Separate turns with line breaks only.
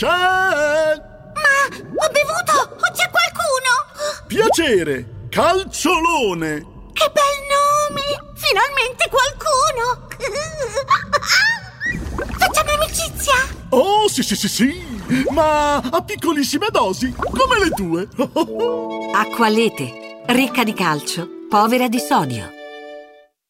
C'è!
Ma ho bevuto! C'è qualcuno!
Piacere! Calciolone!
Che bel nome! Finalmente qualcuno! Facciamo amicizia!
Oh, sì! Ma a piccolissime dosi, come le tue!
Acqua Lete, ricca di calcio, povera di sodio.